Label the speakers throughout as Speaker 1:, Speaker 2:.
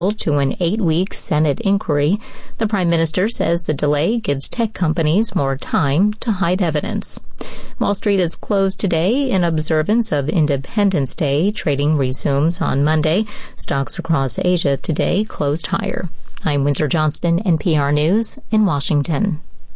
Speaker 1: to an 8-week Senate inquiry. The Prime Minister says the delay gives tech companies more time to hide evidence. Wall Street is closed today in observance of Independence Day. Trading resumes on Monday. Stocks across Asia today closed higher. I'm Windsor Johnston, NPR News in Washington.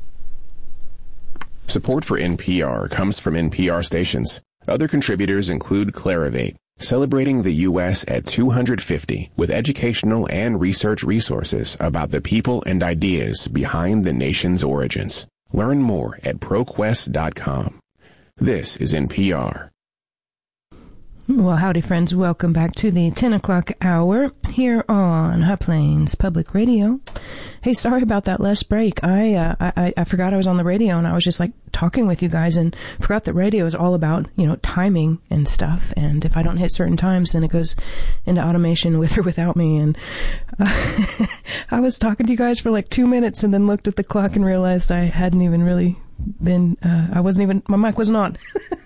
Speaker 2: Support for NPR comes from NPR stations. Other contributors include Clarivate, celebrating the U.S. at 250 with educational and research resources about the people and ideas behind the nation's origins. Learn more at ProQuest.com. This is NPR.
Speaker 3: Well, howdy, friends. Welcome back to the 10 o'clock hour here on High Plains Public Radio. Hey, sorry about that last break. I forgot I was on the radio, and I was just like talking with you guys and forgot that radio is all about, timing and stuff. And if I don't hit certain times, then it goes into automation with or without me. And I was talking to you guys for like 2 minutes and then looked at the clock and realized I hadn't even really been, my mic wasn't on.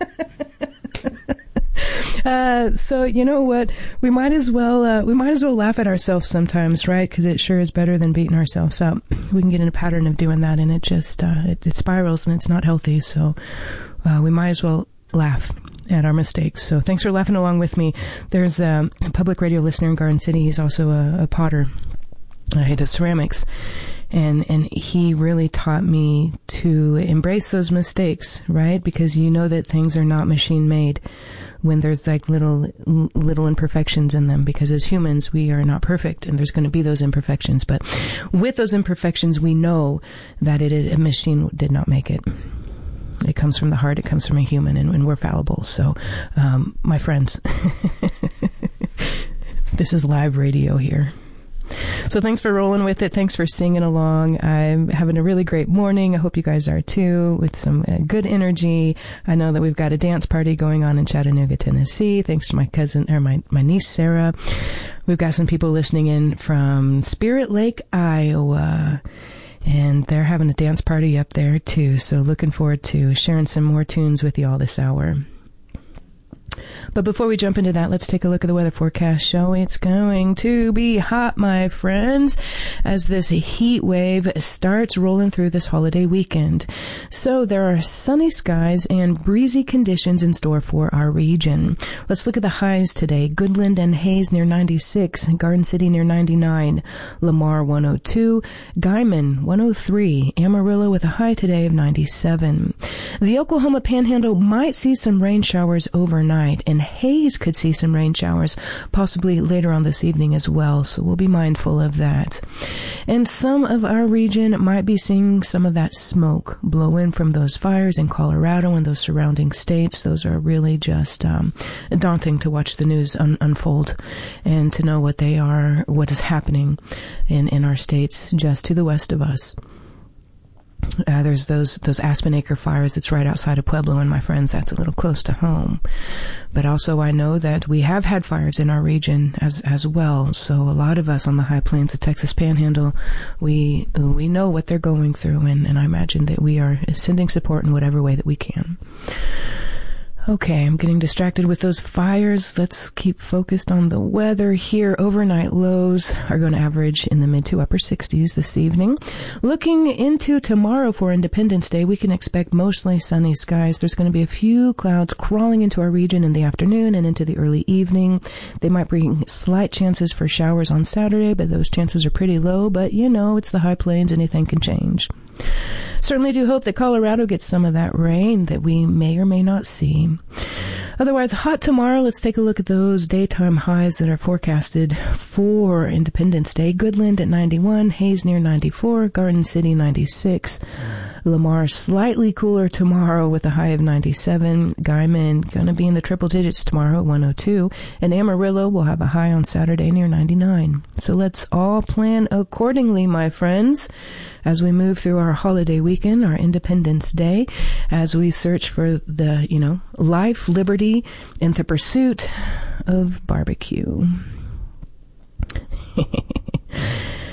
Speaker 3: So you know what? We might as well laugh at ourselves sometimes, right? Because it sure is better than beating ourselves up. We can get in a pattern of doing that, and it just it spirals, and it's not healthy. So we might as well laugh at our mistakes. So thanks for laughing along with me. There's a public radio listener in Garden City. He's also a potter. He does ceramics. And he really taught me to embrace those mistakes, right? Because you know that things are not machine made when there's like little imperfections in them, because as humans, we are not perfect and there's going to be those imperfections. But with those imperfections, we know that a machine did not make it. It comes from the heart. It comes from a human, and we're fallible. So, my friends, this is live radio here. So thanks for rolling with it. Thanks for singing along. I'm having a really great morning. I hope you guys are too, with some good energy. I know that we've got a dance party going on in Chattanooga, Tennessee. Thanks to my cousin, or my niece, Sarah. We've got some people listening in from Spirit Lake, Iowa. And they're having a dance party up there too. So looking forward to sharing some more tunes with you all this hour. But before we jump into that, let's take a look at the weather forecast, shall we? It's going to be hot, my friends, as this heat wave starts rolling through this holiday weekend. So there are sunny skies and breezy conditions in store for our region. Let's look at the highs today. Goodland and Hayes near 96, Garden City near 99, Lamar 102, Guyman 103, Amarillo with a high today of 97. The Oklahoma Panhandle might see some rain showers overnight, and Hayes could see some rain showers possibly later on this evening as well, so we'll be mindful of that. And some of our region might be seeing some of that smoke blow in from those fires in Colorado and those surrounding states. Those are really just daunting to watch the news unfold and to know what is happening in our states just to the west of us. There's those Aspen Acre fires. It's right outside of Pueblo, and my friends, that's a little close to home. But also I know that we have had fires in our region as well. So a lot of us on the high plains of Texas Panhandle, we know what they're going through, and I imagine that we are sending support in whatever way that we can. Okay, I'm getting distracted with those fires. Let's keep focused on the weather here. Overnight lows are going to average in the mid to upper 60s this evening. Looking into tomorrow for Independence Day, we can expect mostly sunny skies. There's going to be a few clouds crawling into our region in the afternoon and into the early evening. They might bring slight chances for showers on Saturday, but those chances are pretty low. But, it's the high plains. Anything can change. Certainly do hope that Colorado gets some of that rain that we may or may not see. Otherwise, hot tomorrow. Let's take a look at those daytime highs that are forecasted for Independence Day. Goodland at 91, Hayes near 94, Garden City 96. Lamar slightly cooler tomorrow with a high of 97. Guyman going to be in the triple digits tomorrow at 102. And Amarillo will have a high on Saturday near 99. So let's all plan accordingly, my friends, as we move through our holiday weekend, our Independence Day, as we search for the, life, liberty, and the pursuit of barbecue.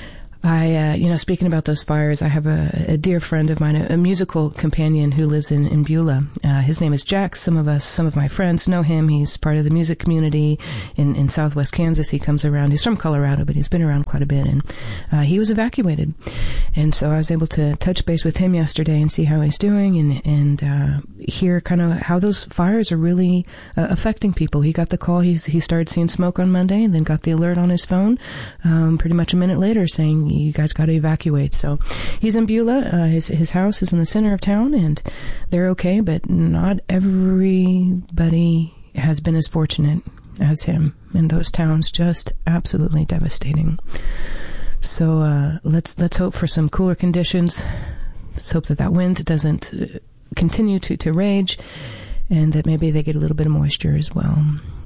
Speaker 3: Speaking about those fires, I have a dear friend of mine, a musical companion who lives in Beulah. His name is Jack. Some of my friends know him. He's part of the music community in southwest Kansas. He comes around. He's from Colorado, but he's been around quite a bit. And he was evacuated. And so I was able to touch base with him yesterday and see how he's doing and hear kind of how those fires are really affecting people. He got the call. He started seeing smoke on Monday and then got the alert on his phone pretty much a minute later saying, you guys got to evacuate. So he's in Beulah. His house is in the center of town, and they're okay, but not everybody has been as fortunate as him. And those towns just absolutely devastating. So let's hope for some cooler conditions. Let's hope that wind doesn't continue to rage, and that maybe they get a little bit of moisture as well.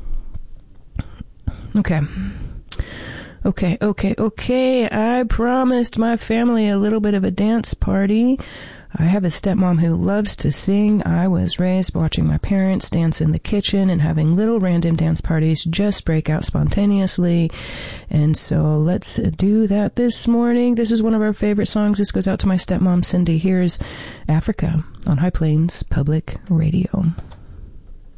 Speaker 3: Okay. I promised my family a little bit of a dance party. I have a stepmom who loves to sing. I was raised watching my parents dance in the kitchen and having little random dance parties just break out spontaneously. And so let's do that this morning. This is one of our favorite songs. This goes out to my stepmom, Cindy. Here's Africa on High Plains Public Radio.